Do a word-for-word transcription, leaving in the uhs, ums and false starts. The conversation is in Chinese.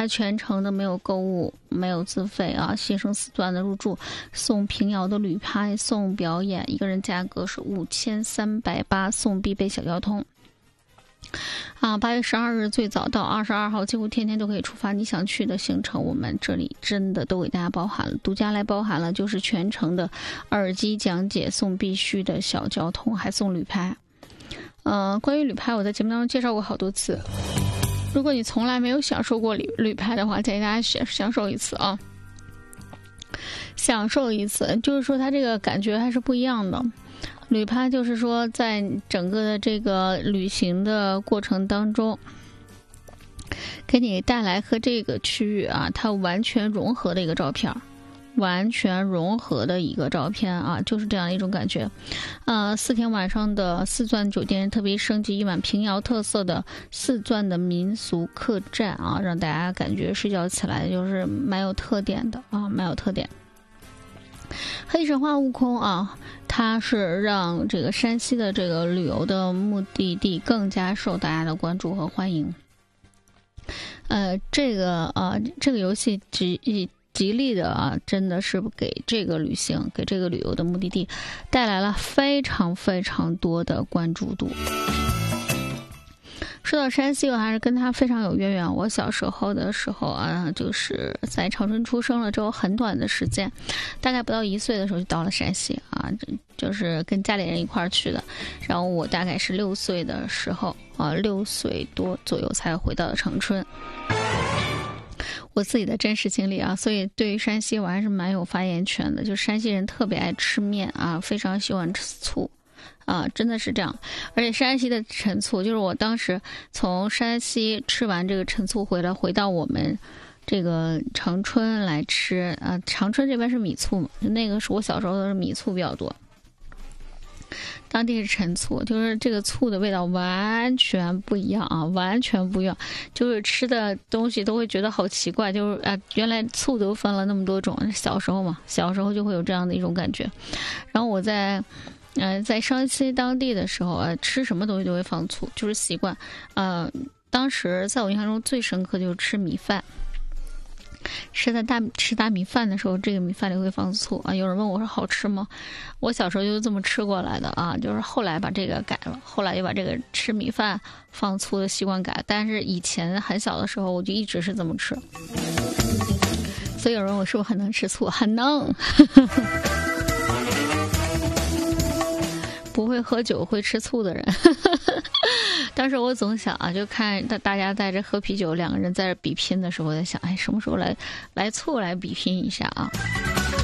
它全程的没有购物，没有自费啊，新生四段的入住，送平遥的旅拍，送表演，一个人价格是五千三百八，送必备小交通。啊，八月十二日最早到二十二号，几乎天天都可以出发你想去的行程，我们这里真的都给大家包含了，独家来包含了，就是全程的耳机讲解，送必须的小交通，还送旅拍。呃，关于旅拍，我在节目当中介绍过好多次。如果你从来没有享受过旅旅拍的话，建议大家享享受一次啊，享受一次，就是说它这个感觉还是不一样的。旅拍就是说，在整个的这个旅行的过程当中，给你带来和这个区域啊，它完全融合的一个照片。完全融合的一个照片啊，就是这样一种感觉。呃，四天晚上的四钻酒店特别升级一晚平遥特色的四钻的民俗客栈啊，让大家感觉睡觉起来就是蛮有特点的啊，蛮有特点。黑神话悟空啊，它是让这个山西的这个旅游的目的地更加受大家的关注和欢迎。呃，这个呃，这个游戏只极力的啊，真的是给这个旅行、给这个旅游的目的地带来了非常非常多的关注度。说到山西，我还是跟他非常有渊源。我小时候的时候啊，就是在长春出生了之后，很短的时间，大概不到一岁的时候就到了山西啊，就是跟家里人一块儿去的。然后我大概是六岁的时候啊，六岁多左右才回到了长春。我自己的真实经历啊，所以对于山西我还是蛮有发言权的。就山西人特别爱吃面啊，非常喜欢吃醋啊，真的是这样。而且山西的陈醋，就是我当时从山西吃完这个陈醋回来，回到我们这个长春来吃啊，长春这边是米醋嘛，那个是我小时候的是米醋比较多。当地是陈醋，就是这个醋的味道完全不一样啊，完全不一样，就是吃的东西都会觉得好奇怪，就是啊，原来醋都分了那么多种。小时候嘛，小时候就会有这样的一种感觉。然后我在，呃，在山西当地的时候啊，吃什么东西都会放醋，就是习惯。呃，当时在我印象中最深刻就是吃米饭。吃的大吃大米饭的时候，这个米饭里会放醋啊。有人问我说好吃吗？我小时候就这么吃过来的啊，就是后来把这个改了，后来就把这个吃米饭放醋的习惯改。但是以前很小的时候，我就一直是这么吃。所以有人问我是不是很能吃醋？很能。不会喝酒会吃醋的人。当时我总想啊，就看大家在这喝啤酒，两个人在这比拼的时候，我在想，哎，什么时候来来醋来比拼一下啊？